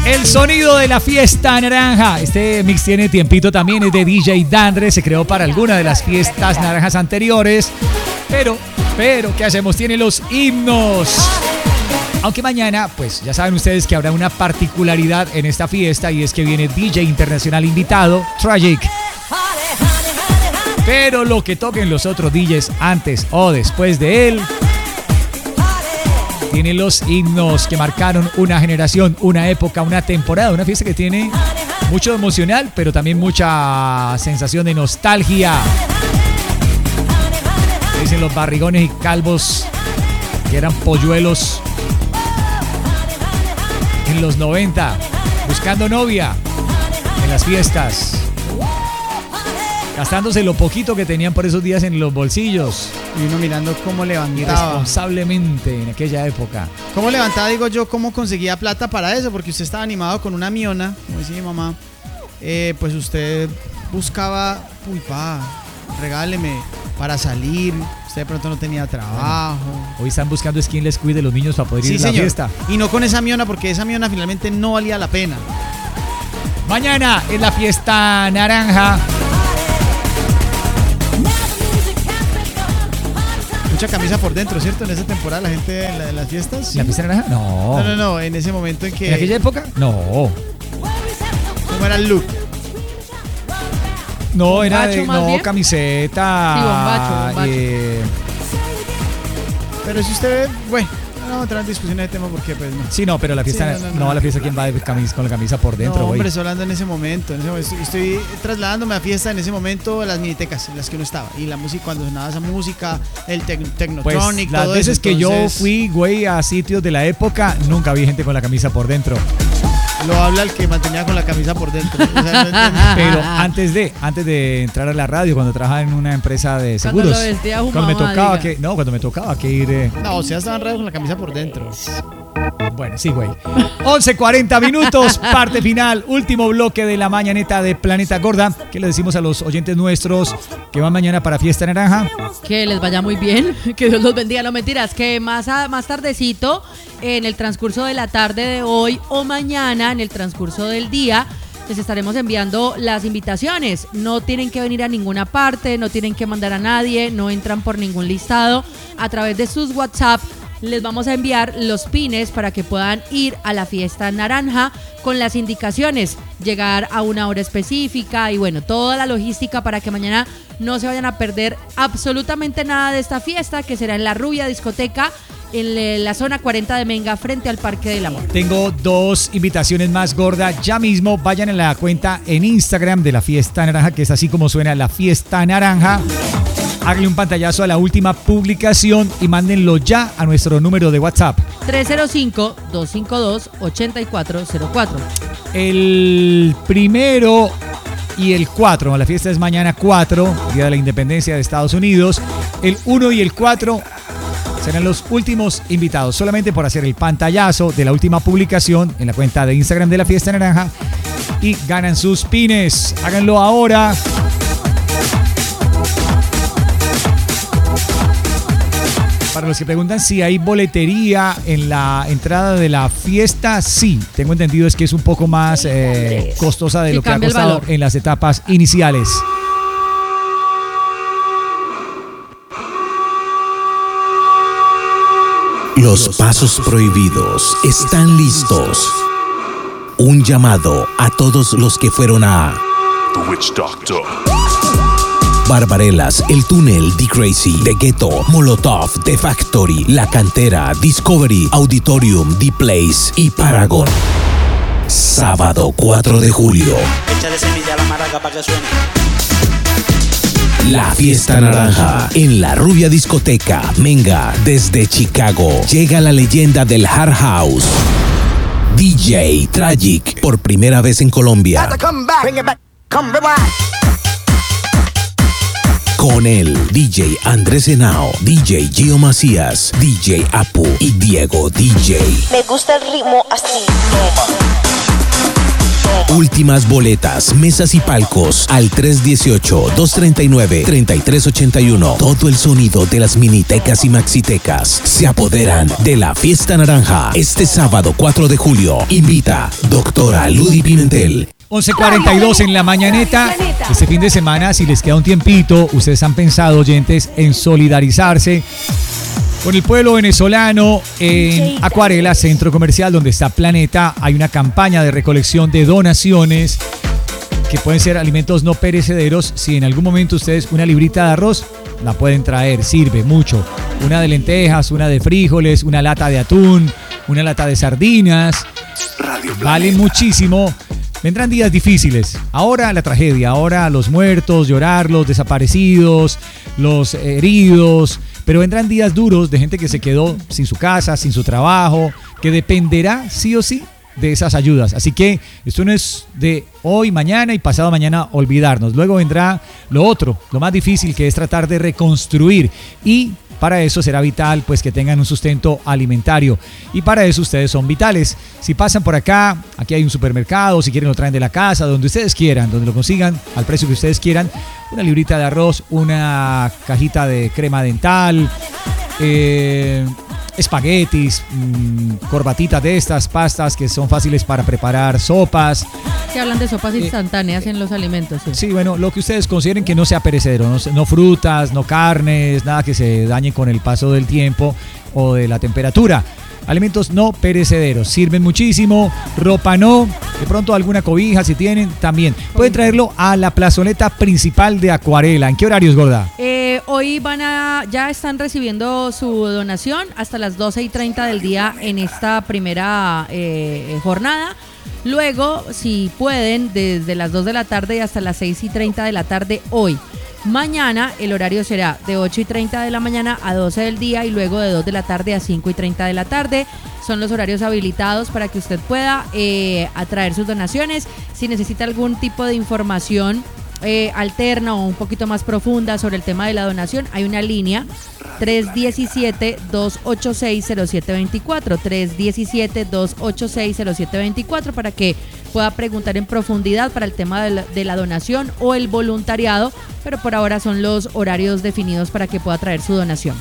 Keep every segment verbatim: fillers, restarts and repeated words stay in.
El sonido de la fiesta naranja. Este mix tiene tiempito también, es de D J Dandre. Se creó para alguna de las fiestas naranjas anteriores. Pero, pero, ¿qué hacemos? Tiene los himnos. Aunque mañana, pues ya saben ustedes que habrá una particularidad en esta fiesta y es que viene D J internacional invitado, Tragic. Pero lo que toquen los otros D Js antes o después de él, tiene los himnos que marcaron una generación, una época, una temporada, una fiesta que tiene mucho emocional, pero también mucha sensación de nostalgia. Dicen los barrigones y calvos que eran polluelos en los noventa, buscando novia en las fiestas, gastándose lo poquito que tenían por esos días en los bolsillos. Y uno mirando cómo levantaba. Irresponsablemente en aquella época. ¿Cómo levantaba, digo yo, cómo conseguía plata para eso? Porque usted estaba animado con una miona, como decía mi mamá. Eh, pues usted buscaba, uy, pa, regáleme para salir. Usted de pronto no tenía trabajo. Bueno, hoy están buscando es quien les cuide los niños para poder ir sí, a la señor. fiesta. Y no con esa miona, porque esa miona finalmente no valía la pena. Mañana en la fiesta naranja. Mucha camisa por dentro, ¿cierto? En esa temporada la gente de, la, de las fiestas. ¿Sí? ¿La fiesta naranja? No. No, no, no. En ese momento en que... ¿En aquella época? No. ¿Cómo era el look? No, era ¿Bombacho de más no, bien? camiseta. Sí, bombacho, bombacho. eh, Pero si usted ve... Bueno, no vamos a entrar en discusiones de tema porque pues no. Sí, no, pero la fiesta, Sí, no, no, no, no. la fiesta, ¿quién va de camisa, con la camisa por dentro, No, güey? hombre, estoy hablando en ese momento. En ese momento. Estoy, estoy trasladándome a fiesta en ese momento, las minitecas en las que uno estaba. Y la música, cuando sonaba esa música, el tec- Pues Technotronic, las todo veces eso, que entonces, yo fui, güey, a sitios de la época, nunca vi gente con la camisa por dentro. Lo habla el que mantenía con la camisa por dentro. O sea, no entiendo. Pero antes de, antes de entrar a la radio, cuando trabajaba en una empresa de Cuando seguros, lo vestía cuando me fumaba, tocaba diga. que, no, cuando me tocaba que ir, eh, No, o sea, estaban raros con la camisa por dentro. bueno, sí, güey. once cuarenta minutos, parte final, último bloque de la mañaneta de Planeta Gorda. ¿Qué le decimos a los oyentes nuestros que van mañana para Fiesta Naranja? Que les vaya muy bien, que Dios los bendiga. No mentiras, que más, a, más tardecito, en el transcurso de la tarde de hoy o mañana, en el transcurso del día, les estaremos enviando las invitaciones. No tienen que venir a ninguna parte, no tienen que mandar a nadie, no entran por ningún listado. A través de sus WhatsApp les vamos a enviar los pines para que puedan ir a la fiesta naranja con las indicaciones, llegar a una hora específica y bueno, toda la logística para que mañana no se vayan a perder absolutamente nada de esta fiesta, que será en la Rubia Discoteca, en la zona cuarenta de Menga, frente al Parque del Amor. Tengo dos invitaciones más, Gorda. Ya mismo vayan a la cuenta en Instagram de la Fiesta Naranja, que es así como suena, la Fiesta Naranja. Háganle un pantallazo a la última publicación y mándenlo ya a nuestro número de WhatsApp. tres cero cinco, dos cinco dos, ocho cuatro cero cuatro. El primero y el cuatro, la fiesta es mañana cuatro, Día de la Independencia de Estados Unidos. El uno y el cuatro serán los últimos invitados, solamente por hacer el pantallazo de la última publicación en la cuenta de Instagram de la Fiesta Naranja y ganan sus pines. Háganlo ahora. Para los que preguntan si hay boletería en la entrada de la fiesta, sí. Tengo entendido es que es un poco más eh, costosa de Sí, lo que ha cambia el costado valor. en las etapas iniciales. Los pasos prohibidos están listos. Un llamado a todos los que fueron a The Witch Doctor. Barbarelas, El Túnel, The Crazy, The Ghetto, Molotov, The Factory, La Cantera, Discovery, Auditorium, The Place y Paragon. Sábado cuatro de julio. Échale semilla a la maraca para que suene. La Fiesta Naranja en la Rubia Discoteca, Menga, desde Chicago. Llega la leyenda del Hard House. D J Tragic, por primera vez en Colombia. Con él, D J Andrés Henao, D J Gio Macías, D J Apu y Diego D J. Me gusta el ritmo así. Últimas boletas, mesas y palcos al tres uno ocho, dos tres nueve, tres tres ocho uno. Todo el sonido de las minitecas y maxitecas se apoderan de la Fiesta Naranja este sábado cuatro de julio. Invita doctora Ludi Pimentel. once cuarenta y dos en la mañaneta. Este fin de semana, si les queda un tiempito, ustedes han pensado, oyentes, en solidarizarse con el pueblo venezolano. En Acuarela, centro comercial donde está Planeta, hay una campaña de recolección de donaciones que pueden ser alimentos no perecederos. Si en algún momento ustedes una librita de arroz la pueden traer, sirve mucho. Una de lentejas, una de frijoles, una lata de atún, una lata de sardinas. Vale muchísimo. Vendrán días difíciles. Ahora la tragedia, ahora los muertos, llorar, los desaparecidos, los heridos. Pero vendrán días duros de gente que se quedó sin su casa, sin su trabajo, que dependerá sí o sí de esas ayudas. Así que esto no es de hoy, mañana y pasado mañana olvidarnos. Luego vendrá lo otro, lo más difícil, que es tratar de reconstruir. Y para eso será vital pues que tengan un sustento alimentario. Y para eso ustedes son vitales. Si pasan por acá, aquí hay un supermercado, si quieren lo traen de la casa, donde ustedes quieran, donde lo consigan, al precio que ustedes quieran. Una librita de arroz, una cajita de crema dental, eh, espaguetis, mmm, corbatitas de estas, pastas que son fáciles para preparar, sopas. Que hablan de sopas instantáneas eh, en los alimentos. Sí. sí, bueno, lo que ustedes consideren que no sea perecedero, no, no frutas, no carnes, nada que se dañe con el paso del tiempo o de la temperatura. Alimentos no perecederos, sirven muchísimo. Ropa no, de pronto alguna cobija si tienen, también. Pueden traerlo a la plazoleta principal de Acuarela. ¿En qué horarios, Gorda? Eh, hoy van a, ya están recibiendo su donación hasta las doce y treinta del día en esta primera eh, jornada. Luego, si pueden, desde las dos de la tarde hasta las seis y treinta de la tarde hoy. Mañana el horario será de ocho y treinta de la mañana a doce del día y luego de dos de la tarde a cinco y treinta de la tarde. Son los horarios habilitados para que usted pueda eh, atraer sus donaciones. Si necesita algún tipo de información eh, alterna o un poquito más profunda sobre el tema de la donación, hay una línea tres uno siete, dos ocho seis, cero siete dos cuatro, tres uno siete, dos ocho seis, cero siete dos cuatro, para que pueda preguntar en profundidad para el tema de la, de la donación o el voluntariado, pero por ahora son los horarios definidos para que pueda traer su donación.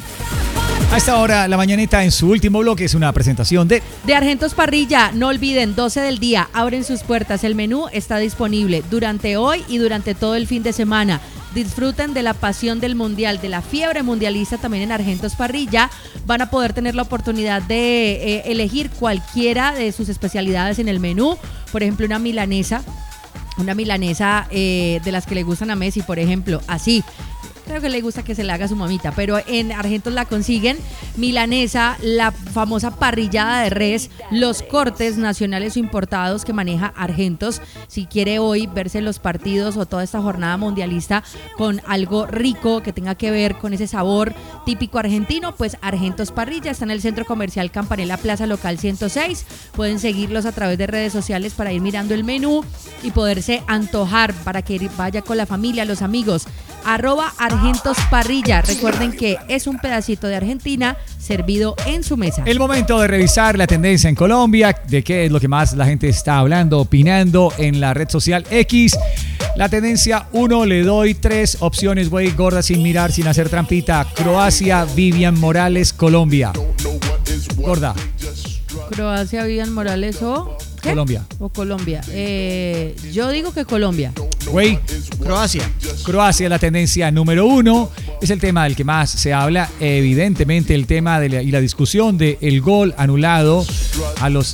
A esta hora, la mañaneta en su último bloque es una presentación de... De Argentos Parrilla. No olviden, doce del día, abren sus puertas. El menú está disponible durante hoy y durante todo el fin de semana. Disfruten de la pasión del mundial, de la fiebre mundialista también en Argentos Parrilla. Van a poder tener la oportunidad de eh, elegir cualquiera de sus especialidades en el menú. Por ejemplo, una milanesa. Una milanesa eh, de las que le gustan a Messi, por ejemplo, así. Creo que le gusta que se le haga a su mamita, pero en Argentos la consiguen. Milanesa, la famosa parrillada de res, los cortes nacionales o importados que maneja Argentos. Si quiere hoy verse los partidos o toda esta jornada mundialista con algo rico que tenga que ver con ese sabor típico argentino, pues Argentos Parrilla está en el Centro Comercial Campanella, Plaza Local ciento seis. Pueden seguirlos a través de redes sociales para ir mirando el menú y poderse antojar para que vaya con la familia, los amigos. Arroba Argentos Parrilla. Recuerden que es un pedacito de Argentina servido en su mesa. El momento de revisar la tendencia en Colombia, de qué es lo que más la gente está hablando, opinando en la red social X. La tendencia uno, le doy tres opciones, güey, Gorda, sin mirar, sin hacer trampita. Croacia, Vivian Morales, Colombia. Gorda. Croacia, Vivian Morales o... ¿qué? Colombia. O Colombia. Eh, yo digo que Colombia. Güey. Croacia. Croacia, la tendencia número uno. Es el tema del que más se habla. Evidentemente, el tema de la, y la discusión del gol anulado a los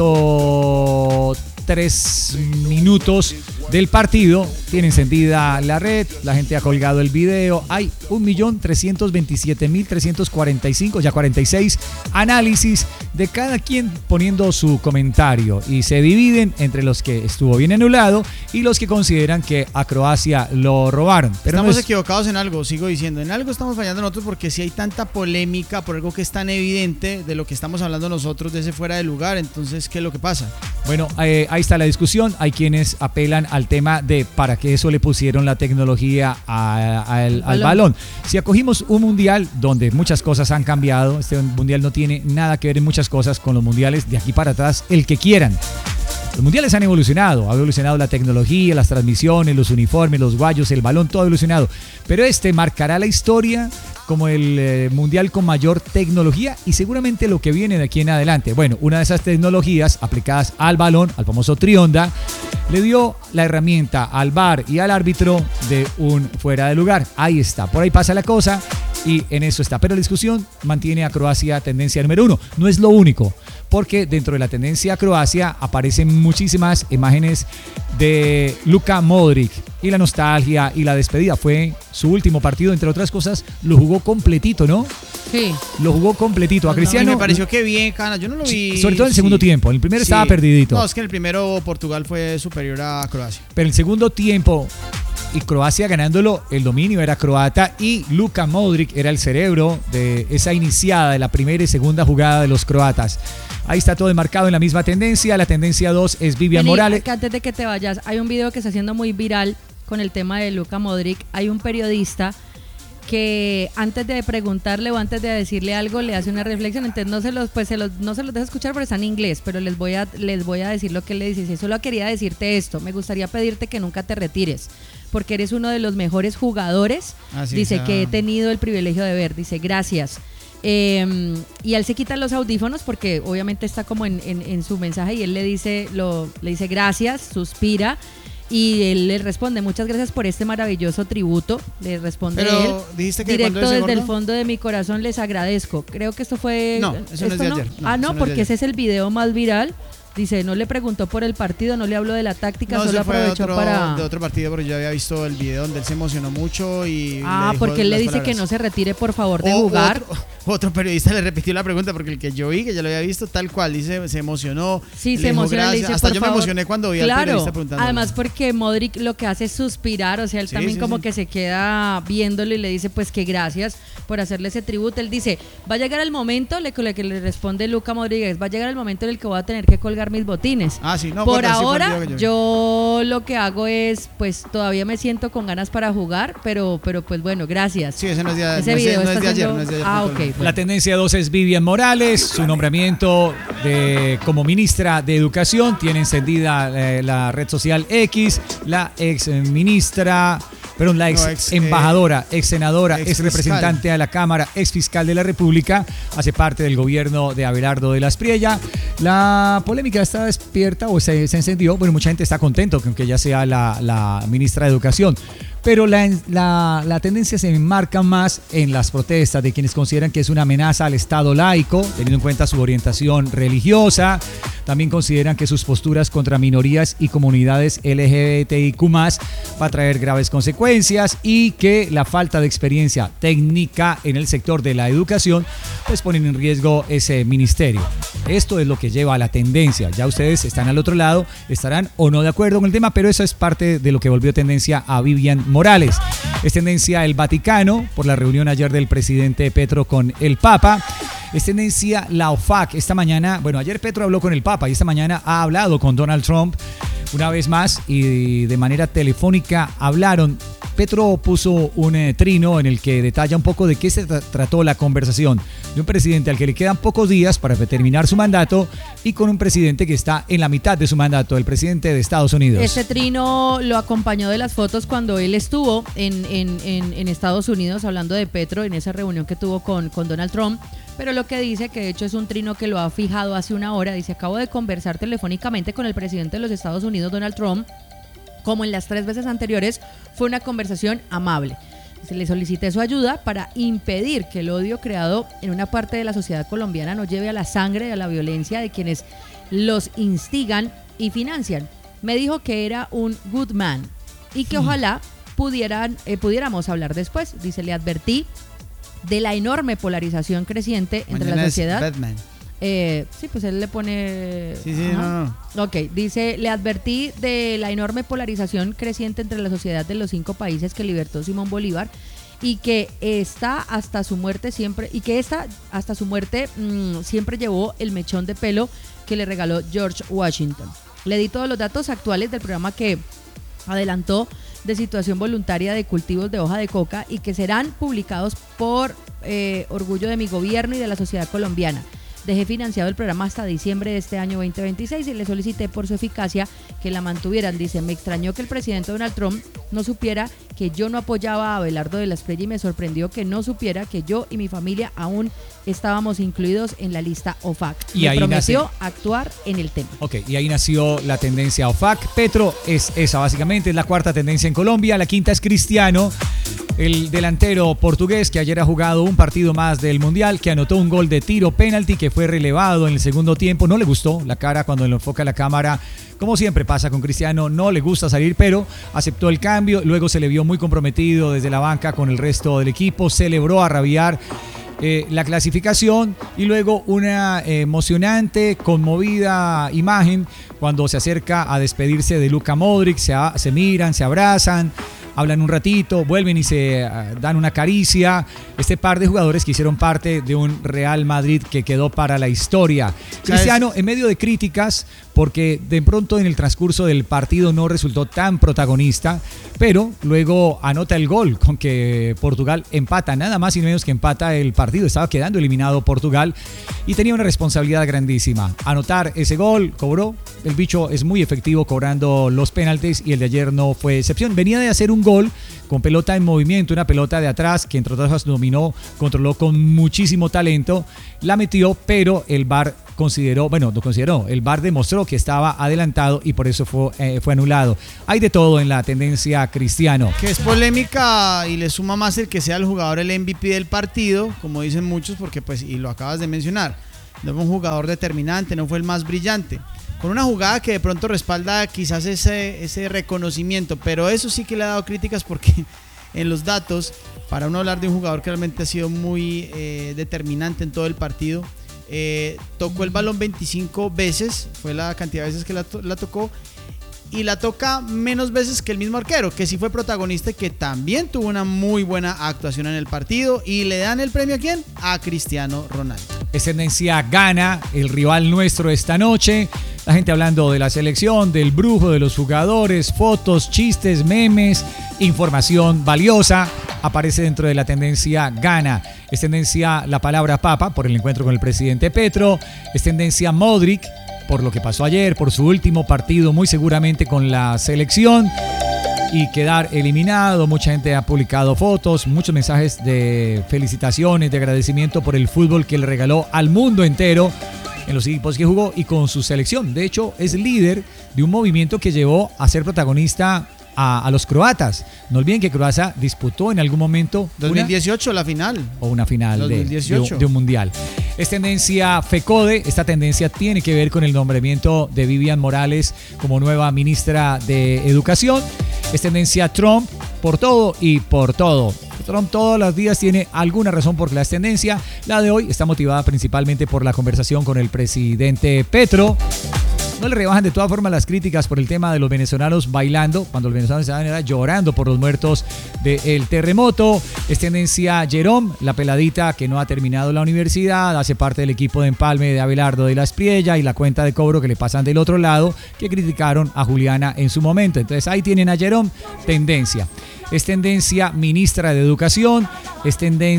ciento tres minutos del partido. Tiene encendida la red, la gente ha colgado el video. Hay un millón trescientos veintisiete mil trescientos cuarenta y cinco, ya cuarenta y seis análisis de cada quien poniendo su comentario, y se dividen entre los que estuvo bien anulado y los que consideran que a Croacia lo robaron. Pero estamos no es... equivocados en algo, sigo diciendo, en algo estamos fallando nosotros, porque si hay tanta polémica por algo que es tan evidente de lo que estamos hablando nosotros, de ese fuera de lugar, entonces ¿qué es lo que pasa? Bueno, eh, ahí está la discusión. Hay quienes apelan al tema de para qué eso le pusieron la tecnología a, a el, al balón. Si acogimos un mundial donde muchas cosas han cambiado, este mundial no tiene nada que ver en muchas cosas con los mundiales de aquí para atrás, el que quieran. Los mundiales han evolucionado, ha evolucionado la tecnología, las transmisiones, los uniformes, los guayos, el balón, todo ha evolucionado. Pero este marcará la historia como el eh, mundial con mayor tecnología y seguramente lo que viene de aquí en adelante. Bueno, una de esas tecnologías aplicadas al balón, al famoso trionda, le dio la herramienta al V A R y al árbitro de un fuera de lugar. Ahí está, por ahí pasa la cosa y en eso está. Pero la discusión mantiene a Croacia tendencia número uno. No es lo único, porque dentro de la tendencia a Croacia aparecen muchísimas imágenes de Luka Modric y la nostalgia y la despedida. Fue su último partido, entre otras cosas, lo jugó completito, ¿no? Sí. Lo jugó completito. A No, Cristiano y me pareció que bien, Cana. Yo no lo vi. sobre todo en el segundo sí. tiempo. En el primero Sí. estaba perdidito. No, es que en el primero Portugal fue superior a Croacia. Pero el segundo tiempo y Croacia ganándolo, el dominio era croata y Luka Modric era el cerebro de esa iniciada de la primera y segunda jugada de los croatas. Ahí está todo enmarcado en la misma tendencia. La tendencia dos es Vivian Vení, Morales. que antes de que te vayas, hay un video que está siendo muy viral con el tema de Luka Modric. Hay un periodista que antes de preguntarle o antes de decirle algo le hace una reflexión, entonces no se los pues se los no se los deja escuchar porque está en inglés, pero les voy a les voy a decir lo que él le dice. Si solo quería decirte esto, me gustaría pedirte que nunca te retires, porque eres uno de los mejores jugadores, Así dice, sea. que he tenido el privilegio de ver, dice, gracias. Eh, y él se quita los audífonos porque obviamente está como en, en, en su mensaje y él le dice, lo, le dice gracias, suspira. Y él le responde, muchas gracias por este maravilloso tributo. Le responde Pero él. dijiste que Directo ¿cuándo es ese desde el gordo? fondo de mi corazón les agradezco. Creo que esto fue... No, eso no es de ayer. No, ah, eso no, no es de porque ayer. ese es el video más viral. Dice, no le preguntó por el partido, no le habló de la táctica, No, solo eso fue de aprovechó otro, para... de otro partido, pero yo había visto el video donde él se emocionó mucho y Ah, le dijo porque él le las dice que palabras. no se retire, por favor, de O- jugar. Otro, otro periodista le repitió la pregunta porque el que yo vi, que ya lo había visto tal cual, dice, se emocionó. Sí, le se dijo emociona, le gracias. dice, Hasta por yo favor. me emocioné cuando vi al Claro, periodista preguntando. además porque Modric lo que hace es suspirar, o sea, él Sí, también sí, como sí. que se queda viéndolo y le dice pues que gracias por hacerle ese tributo. Él dice, va a llegar el momento, le, le, que le responde Luka Modric, va a llegar el momento en el que voy a tener que colgar mis botines. Ah, sí, no, por gordo, sí fue el ahora, video que yo vi. yo lo que hago es, pues todavía me siento con ganas para jugar, pero, pero pues bueno, gracias. Sí, ese no es de, Ese no es- video no es está de ayer, siendo- no es de ayer. Ah, fue ok. todo el- bueno. La tendencia dos es Vivian Morales, su nombramiento de, como ministra de Educación. Tiene encendida eh, la red social X, la ex ministra, perdón, la ex, No, ex, eh, embajadora, ex senadora, ex ex representante de la Cámara, ex fiscal de la República, hace parte del gobierno de Abelardo de la Espriella. La polémica está despierta o se, se encendió. Bueno, mucha gente está contento con que ella sea la, la ministra de Educación. Pero la, la, la tendencia se enmarca más en las protestas de quienes consideran que es una amenaza al Estado laico, teniendo en cuenta su orientación religiosa. También consideran que sus posturas contra minorías y comunidades L G B T I Q más, va a traer graves consecuencias y que la falta de experiencia técnica en el sector de la educación pues ponen en riesgo ese ministerio. Esto es lo que lleva a la tendencia. Ya ustedes están al otro lado, estarán o no de acuerdo con el tema, pero eso es parte de lo que volvió tendencia a Vivian Morales. Es tendencia el Vaticano por la reunión ayer del presidente Petro con el Papa. Es tendencia la O F A C. Esta mañana, bueno, ayer Petro habló con el Papa y esta mañana ha hablado con Donald Trump una vez más y de manera telefónica hablaron. Petro puso un eh, trino en el que detalla un poco de qué se tra- trató la conversación de un presidente al que le quedan pocos días para terminar su mandato y con un presidente que está en la mitad de su mandato, el presidente de Estados Unidos. Este trino lo acompañó de las fotos cuando él estuvo en, en, en, en Estados Unidos hablando de Petro en esa reunión que tuvo con, con Donald Trump. Pero lo que dice, que de hecho es un trino que lo ha fijado hace una hora, dice, acabo de conversar telefónicamente con el presidente de los Estados Unidos, Donald Trump. Como en las tres veces anteriores, fue una conversación amable. Se le solicité su ayuda para impedir que el odio creado en una parte de la sociedad colombiana no lleve a la sangre y a la violencia de quienes los instigan y financian. Me dijo que era un good man y que ojalá pudieran, eh, pudiéramos hablar después. Dice, le advertí de la enorme polarización creciente entre Mañana la es sociedad. Batman. Eh, sí, pues él le pone... Sí, sí, Ajá. no, no. Ok, dice, le advertí de la enorme polarización creciente entre la sociedad de los cinco países que libertó Simón Bolívar y que está hasta su muerte siempre, y que esta hasta su muerte mmm, siempre llevó el mechón de pelo que le regaló George Washington. Le di todos los datos actuales del programa que adelantó de situación voluntaria de cultivos de hoja de coca y que serán publicados por eh, orgullo de mi gobierno y de la sociedad colombiana. Dejé financiado el programa hasta diciembre de este año veinte veintiséis y le solicité por su eficacia que la mantuvieran. Dice, me extrañó que el presidente Donald Trump no supiera que yo no apoyaba a Abelardo de la Espriella y me sorprendió que no supiera que yo y mi familia aún estábamos incluidos en la lista O F A C. Y me ahí prometió nace... actuar en el tema. Ok, y ahí nació la tendencia O F A C. Petro es esa básicamente, es la cuarta tendencia en Colombia. La quinta es Cristiano, el delantero portugués que ayer ha jugado un partido más del Mundial, que anotó un gol de tiro penalti que fue relevado en el segundo tiempo. No le gustó la cara cuando lo enfoca la cámara. Como siempre pasa con Cristiano, no le gusta salir, pero aceptó el cambio. Luego se le vio muy comprometido desde la banca con el resto del equipo. Celebró a rabiar eh, la clasificación y luego una eh, emocionante, conmovida imagen cuando se acerca a despedirse de Luka Modric. Se, a, se miran, se abrazan, hablan un ratito, vuelven y se uh, dan una caricia. Este par de jugadores que hicieron parte de un Real Madrid que quedó para la historia. Cristiano, en medio de críticas, porque de pronto en el transcurso del partido no resultó tan protagonista, pero luego anota el gol con que Portugal empata, nada más y menos que empata el partido. Estaba quedando eliminado Portugal y tenía una responsabilidad grandísima. Anotar ese gol, cobró. El bicho es muy efectivo cobrando los penaltis y el de ayer no fue excepción. Venía de hacer un gol con pelota en movimiento, una pelota de atrás que entre otras cosas dominó, controló con muchísimo talento, la metió, pero el V A R consideró, bueno, no consideró, el V A R demostró que estaba adelantado y por eso fue, eh, fue anulado. Hay de todo en la tendencia Cristiano. Que es polémica y le suma más el que sea el jugador el M V P del partido, como dicen muchos, porque pues, y lo acabas de mencionar, no fue un jugador determinante, no fue el más brillante. Con una jugada que de pronto respalda quizás ese, ese reconocimiento, pero eso sí que le ha dado críticas porque en los datos, para uno hablar de un jugador que realmente ha sido muy eh, determinante en todo el partido, eh, tocó el balón veinticinco veces, fue la cantidad de veces que la, to- la tocó, y la toca menos veces que el mismo arquero, que sí fue protagonista y que también tuvo una muy buena actuación en el partido, y le dan el premio ¿a quién? A Cristiano Ronaldo. Es tendencia Ghana, el rival nuestro esta noche. La gente hablando de la selección, del brujo, de los jugadores, fotos, chistes, memes, información valiosa. Aparece dentro de la tendencia Ghana. Es tendencia la palabra papa por el encuentro con el presidente Petro. Es tendencia Modric por lo que pasó ayer, por su último partido muy seguramente con la selección y quedar eliminado. Mucha gente ha publicado fotos, muchos mensajes de felicitaciones, de agradecimiento por el fútbol que le regaló al mundo entero en los equipos que jugó y con su selección. De hecho, es líder de un movimiento que llevó a ser protagonista a, a los croatas. No olviden que Croacia disputó en algún momento dos mil dieciocho una, la final. O una final de, dos mil dieciocho. De, de un mundial. Es tendencia FECODE. Esta tendencia tiene que ver con el nombramiento de Vivian Morales como nueva ministra de Educación. Es tendencia Trump por todo y por todo. Trump todos los días tiene alguna razón por la tendencia. La de hoy está motivada principalmente por la conversación con el presidente Petro. No le rebajan de todas formas las críticas por el tema de los venezolanos bailando, cuando los venezolanos estaban llorando por los muertos del terremoto. Es tendencia Jerome, la peladita que no ha terminado la universidad, hace parte del equipo de empalme de Abelardo de la Espriella y la cuenta de cobro que le pasan del otro lado, que criticaron a Juliana en su momento. Entonces ahí tienen a Jerome, tendencia. Es tendencia ministra de Educación, es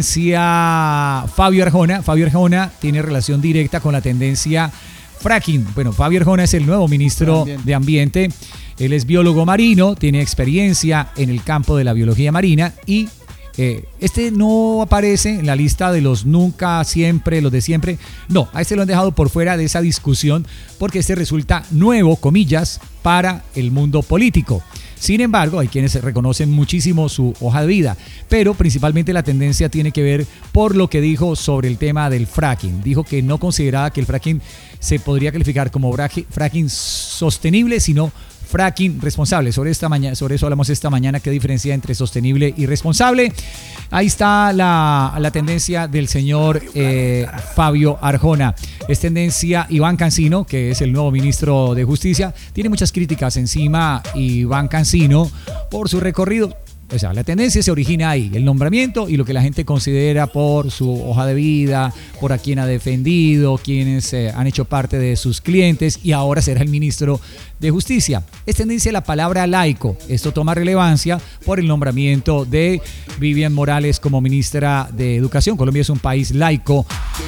tendencia Fabio Arjona. Fabio Arjona tiene relación directa con la tendencia fracking. Bueno, Fabio Arjona es el nuevo ministro de Ambiente. Él es biólogo marino, tiene experiencia en el campo de la biología marina y eh, este no aparece en la lista de los nunca, siempre, los de siempre. No, a este lo han dejado por fuera de esa discusión porque este resulta nuevo, comillas, para el mundo político. Sin embargo, hay quienes reconocen muchísimo su hoja de vida, pero principalmente la tendencia tiene que ver por lo que dijo sobre el tema del fracking. Dijo que no consideraba que el fracking se podría calificar como fracking sostenible, sino fracking responsable. Sobre esta mañana, sobre eso hablamos esta mañana, qué diferencia entre sostenible y responsable. Ahí está la, la tendencia del señor eh, Fabio Arjona. Es tendencia Iván Cancino, que es el nuevo ministro de Justicia. Tiene muchas críticas encima Iván Cancino por su recorrido. O sea, la tendencia se origina ahí, el nombramiento y lo que la gente considera por su hoja de vida, por a quien ha defendido, quienes eh, han hecho parte de sus clientes y ahora será el ministro de Justicia. Es tendencia la palabra laico. Esto toma relevancia por el nombramiento de Vivian Morales como ministra de Educación. Colombia es un país laico.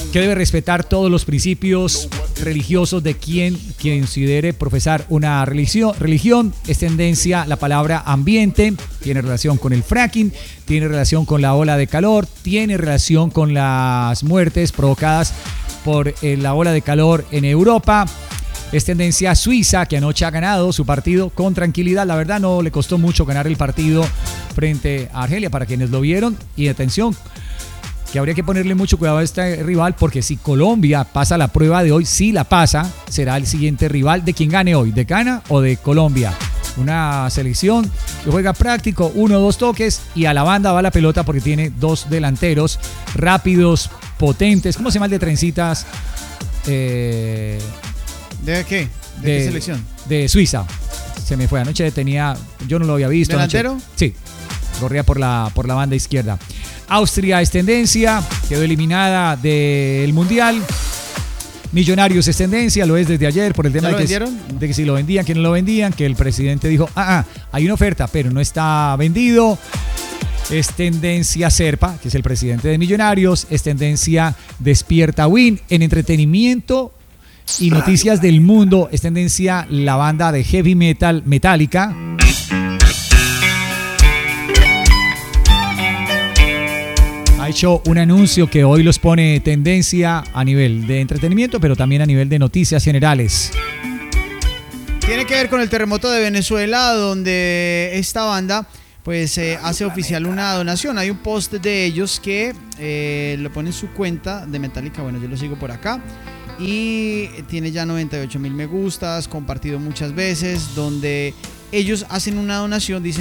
que debe respetar todos los principios religiosos de quien, quien considere profesar una religión, religión. Es tendencia la palabra ambiente, tiene relación con el fracking, tiene relación con la ola de calor, tiene relación con las muertes provocadas por eh, la ola de calor en Europa. Es tendencia Suiza, que anoche ha ganado su partido con tranquilidad. La verdad no le costó mucho ganar el partido frente a Argelia, para quienes lo vieron. Y atención, que habría que ponerle mucho cuidado a este rival, porque si Colombia pasa la prueba de hoy, si la pasa, será el siguiente rival de quien gane hoy, de Ghana o de Colombia. Una selección que juega práctico, uno o dos toques, y a la banda va la pelota porque tiene dos delanteros rápidos, potentes. ¿Cómo se llama el de trencitas? Eh... ¿De qué? ¿De, de qué selección? De Suiza. Se me fue anoche, tenía, yo no lo había visto. ¿Delantero? Anoche, sí, corría por la, por la banda izquierda. Austria es tendencia, quedó eliminada del Mundial. Millonarios es tendencia, lo es desde ayer por el tema ¿Ya de lo que, vendieron? de que si lo vendían, que no lo vendían, que el presidente dijo, ah, ah, hay una oferta, pero no está vendido. Es tendencia Serpa, que es el presidente de Millonarios. Es tendencia Despierta Win. En entretenimiento y noticias del mundo, es tendencia la banda de heavy metal Metallica. Ha hecho un anuncio que hoy los pone tendencia a nivel de entretenimiento, pero también a nivel de noticias generales. Tiene que ver con el terremoto de Venezuela, donde esta banda pues eh, hace oficial una donación. Hay un post de ellos que eh, lo pone en su cuenta de Metallica. Bueno, yo lo sigo por acá. Y tiene ya noventa y ocho mil me gustas, compartido muchas veces, donde ellos hacen una donación, dicen